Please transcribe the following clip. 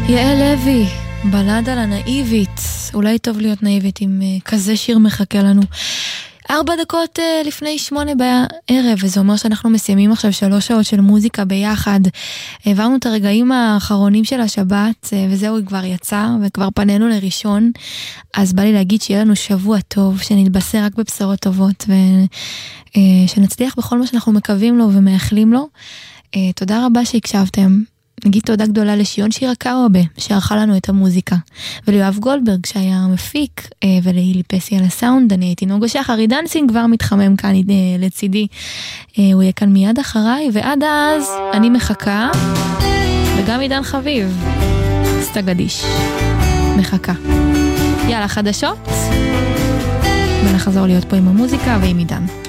יעל לוי, בלדה לנאיבית. אולי טוב להיות נאיבית אם כזה שיר מחכה לנו. 4 דקות לפני 8 בערב, וזה אומר שאנחנו מסיימים עכשיו 3 שעות של מוזיקה ביחד. העברנו את הרגעים האחרונים של השבת, וזהו, כבר יצא, וכבר פנינו לראשון. אז בא לי להגיד שיהיה לנו שבוע טוב, שנתבשר רק בבשורות טובות, ושנצליח בכל מה שאנחנו מקווים לו ומאחלים לו. תודה רבה שהקשבתם. נגיד תודה גדולה לשיון שירה קאובה שערכה לנו את המוזיקה, וליואב גולדברג שהיה המפיק, ולהילי פסי על הסאונד. אני הייתי נוגה שחר. דנסינג כבר מתחמם כאן לצידי, הוא יהיה כאן מיד אחריי, ועד אז אני מחכה, וגם עידן חביב סטגדיש מחכה. יאללה, חדשות, ונחזור להיות פה עם המוזיקה ועם עידן.